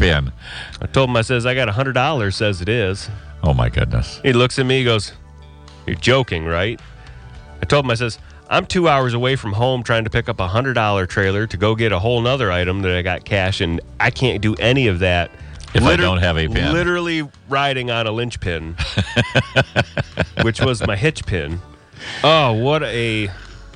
pin. I told him, I says, I got $100, says it is. Oh, my goodness. He looks at me, he goes, you're joking, right? I told him, I says, I'm 2 hours away from home trying to pick up a $100 trailer to go get a whole nother item that I got cash, and I can't do any of that if I don't have a pin. Literally riding on a linchpin, which was my hitch pin. Oh, what a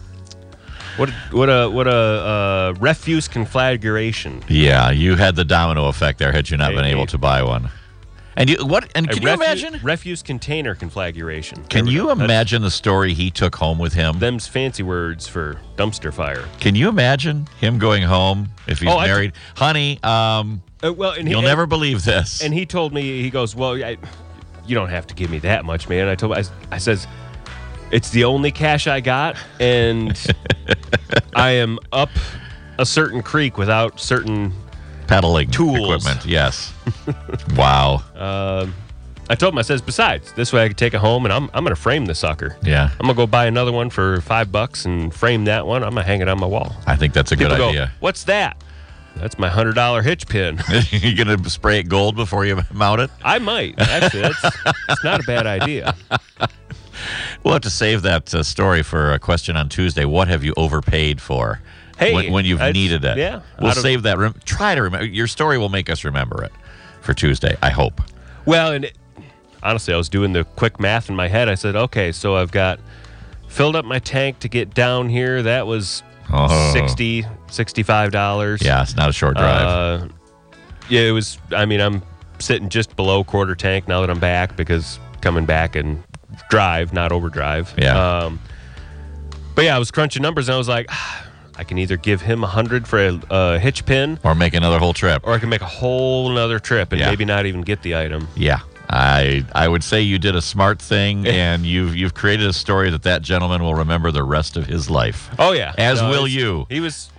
refuse conflagration. Yeah, you had the domino effect there had you not been able to buy one. And can you imagine? Refuse container conflagration. Can you imagine the story he took home with him? Them's fancy words for dumpster fire. Can you imagine him going home if he's married? Honey, you'll never believe this. And he told me, he goes, well, you don't have to give me that much, man. I told him, I says, it's the only cash I got, and I am up a certain creek without certain pedaling tools. Equipment. Yes. Wow. I told him, I says, besides, this way I could take it home, and I'm going to frame the sucker. Yeah. I'm going to go buy another one for $5 and frame that one. I'm going to hang it on my wall. I think that's a good idea. Go, what's that? That's my $100 hitch pin. You going to spray it gold before you mount it? I might. Actually, it's not a bad idea. We'll have to save that story for a question on Tuesday. What have you overpaid for? Hey, when you've needed it. Yeah. We'll save that. Try to remember. Your story will make us remember it for Tuesday, I hope. Well, and honestly, I was doing the quick math in my head. I said, okay, so I've got filled up my tank to get down here. That was $60, $65. Yeah, it's not a short drive. Yeah, it was. I mean, I'm sitting just below quarter tank now that I'm back, because coming back and drive, not overdrive. Yeah. But yeah, I was crunching numbers, and I was like, I can either give him $100 for a hitch pin, or make another whole trip, or I can make a whole another trip and maybe not even get the item. Yeah, I would say you did a smart thing, and you've created a story that gentleman will remember the rest of his life. Oh yeah, as will you. He was.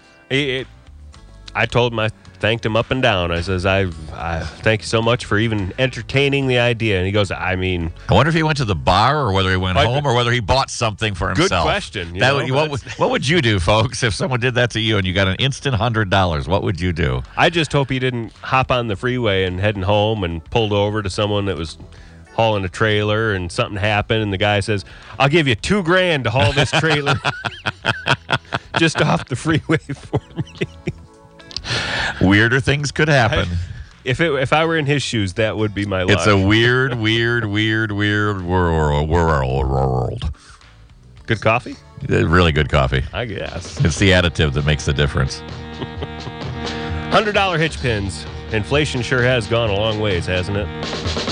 I told him, I thanked him up and down. I says, I thank you so much for even entertaining the idea. And he goes, I wonder if he went to the bar, or whether he went home, or whether he bought something for himself. Good question. What would you do, folks, if someone did that to you and you got an instant $100? What would you do? I just hope he didn't hop on the freeway and heading home and pulled over to someone that was hauling a trailer, and something happened, and the guy says, I'll give you $2,000 to haul this trailer just off the freeway for me. Weirder things could happen. If I were in his shoes, that would be my life. It's a weird world. Good coffee? Really good coffee. I guess. It's the additive that makes the difference. $100 hitch pins. Inflation sure has gone a long ways, hasn't it?